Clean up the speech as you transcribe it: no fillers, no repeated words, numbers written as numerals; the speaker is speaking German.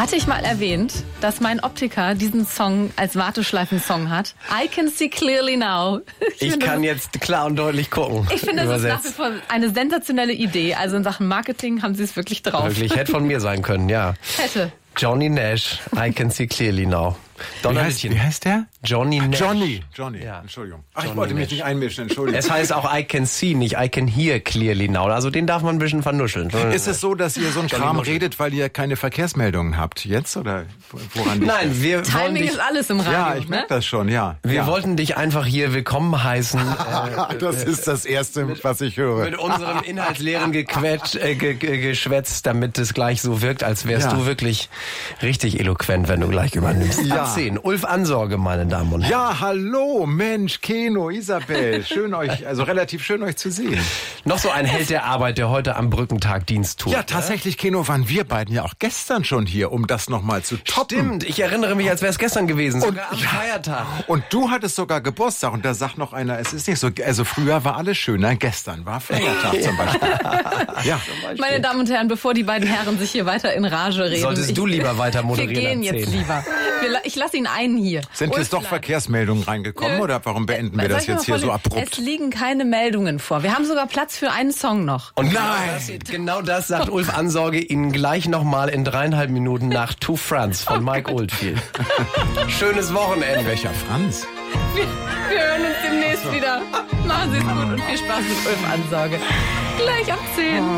Hatte ich mal erwähnt, dass mein Optiker diesen Song als Warteschleifen-Song hat? I can see clearly now. Ich kann jetzt klar und deutlich gucken. Ich finde, das ist nach wie vor eine sensationelle Idee. Also in Sachen Marketing haben sie es wirklich drauf. Wirklich, hätte von mir sein können, ja. Hätte. Johnny Nash, I can see clearly now. Wie heißt der? Johnny Nash. Johnny, Ja. Entschuldigung. Johnny Ich wollte mich Nash. nicht einmischen, Entschuldigung. Es heißt auch I can see, nicht I can hear clearly now. Also den darf man ein bisschen vernuscheln. Ist es so, dass ihr so einen Kram redet, weil ihr keine Verkehrsmeldungen habt jetzt? Oder woran liegt Nein, das? wir wollen Timing dich, ist alles im Radio. Ja, ich merke das schon, ja. wir wollten dich einfach hier willkommen heißen. Das ist das Erste, was ich höre. Mit unserem inhaltsleeren Geschwätz, damit es gleich so wirkt, als wärst Ja. du wirklich richtig eloquent, wenn du gleich übernimmst. Ja. Ab 10. Ulf Ansorge, meine Damen und Herren. Ja, hallo, Mensch, Keno, Isabel. Relativ schön euch zu sehen. Noch so ein Held der Arbeit, der heute am Brückentag Dienst tut. Ja, tatsächlich, Keno, waren wir beiden ja auch gestern schon hier, um das nochmal zu toppen. Stimmt, ich erinnere mich, als wäre es gestern gewesen, sogar am Feiertag. Und du hattest sogar Geburtstag und da sagt noch einer, es ist nicht so, also früher war alles schöner, gestern war Feiertag zum Beispiel. Ja. Meine Damen und Herren, bevor die beiden Herren sich hier weiter in Rage reden. Solltest du lieber weiter Wir moderieren. gehen ab 10. jetzt lieber. Ich lasse ihn ein hier. Sind Ulf jetzt doch bleibt. Verkehrsmeldungen reingekommen oder warum beenden wir Soll das ich mal jetzt hier so vorlesen? abrupt? Es liegen keine Meldungen vor. Wir haben sogar Platz für einen Song noch. Und Nein! genau das sagt Ulf Ansorge Ihnen gleich nochmal in 3,5 Minuten nach Two Fronts von Mike Oldfield. Schönes Wochenende. Welcher Franz? Wir hören uns demnächst wieder. Machen Sie es gut und viel Spaß mit Ulf Ansorge. Gleich ab 10.